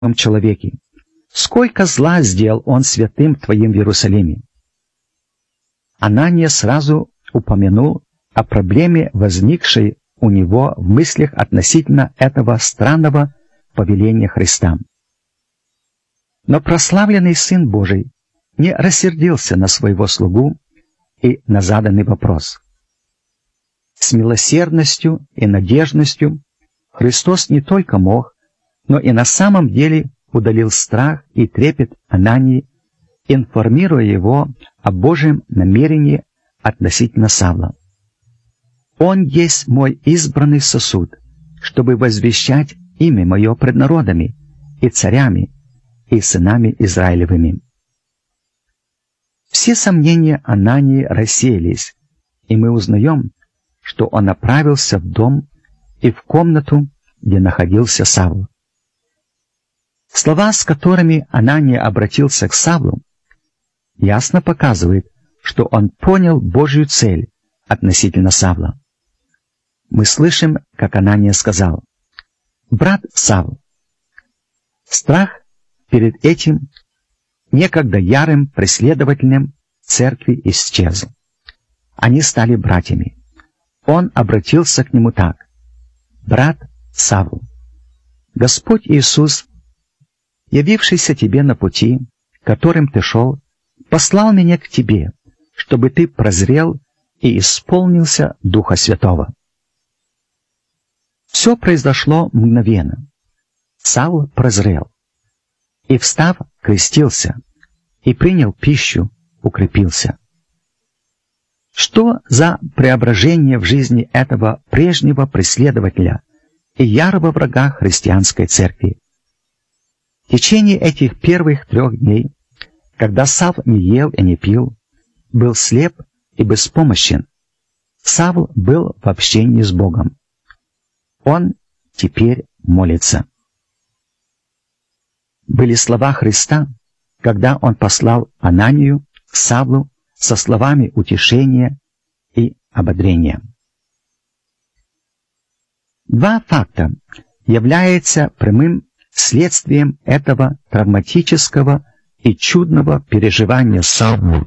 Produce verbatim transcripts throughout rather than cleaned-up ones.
человеке. Сколько зла сделал он святым твоим в Иерусалиме. Анания сразу упомянул о проблеме, возникшей у него в мыслях относительно этого странного повеления Христа. Но прославленный Сын Божий не рассердился на своего слугу и на заданный вопрос. С милосердностью и надежностью Христос не только мог, но и на самом деле удалил страх и трепет Анании, информируя его о Божьем намерении относительно Савла. «Он есть мой избранный сосуд, чтобы возвещать имя мое пред народами и царями и сынами Израилевыми». Все сомнения Анании рассеялись, и мы узнаем, что он направился в дом и в комнату, где находился Савл. Слова, с которыми Анания обратился к Савлу, ясно показывают, что он понял Божью цель относительно Савла. Мы слышим, как Анания сказал: «Брат Савл». Страх перед этим некогда ярым преследователем церкви исчез. Они стали братьями. Он обратился к нему так: «Брат Савл, Господь Иисус, явившийся тебе на пути, которым ты шел, послал меня к тебе, чтобы ты прозрел и исполнился Духа Святого». Все произошло мгновенно. Савл прозрел и, встав, крестился и принял пищу, укрепился. Что за преображение в жизни этого прежнего преследователя и ярого врага христианской церкви? В течение этих первых трех дней, когда Савл не ел и не пил, был слеп и беспомощен, Савл был в общении с Богом. Он теперь молится. Были слова Христа, когда Он послал Ананию к Савлу со словами утешения и ободрения. Два факта являются прямым следствием этого травматического и чудного переживания Савла,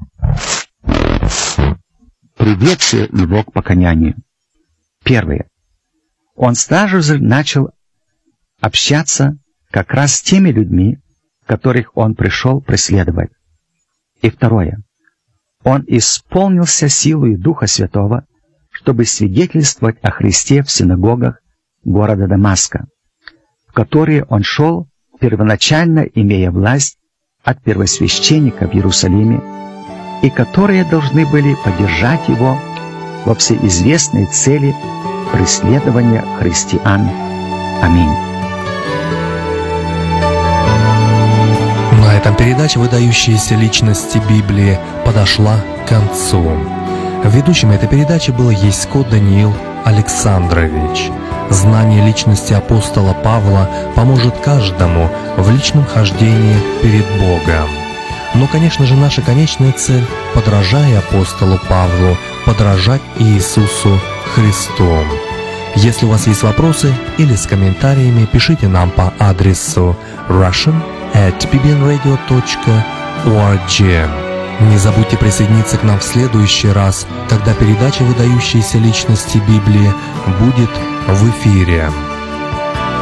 приведшие его к покаянию. Первое. Он сразу же начал общаться как раз с теми людьми, которых он пришел преследовать. И второе. Он исполнился силой Духа Святого, чтобы свидетельствовать о Христе в синагогах города Дамаска, в которые он шел, первоначально имея власть от первосвященника в Иерусалиме, и которые должны были поддержать его во всеизвестной цели преследования христиан. Аминь. На этом передача «Выдающиеся личности Библии» подошла к концу. Ведущим этой передачи был Ясько Даниил Александрович. Знание личности апостола Павла поможет каждому в личном хождении перед Богом. Но, конечно же, наша конечная цель, подражая апостолу Павлу, подражать Иисусу Христу. Если у вас есть вопросы или с комментариями, пишите нам по адресу russian at b b n radio dot org. Не забудьте присоединиться к нам в следующий раз, когда передача «Выдающиеся личности Библии» будет в эфире.